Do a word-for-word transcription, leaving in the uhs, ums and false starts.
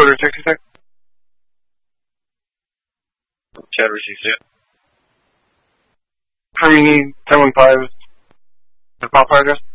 Order sixty-six. Chad receives it. How many ten one five the pop address?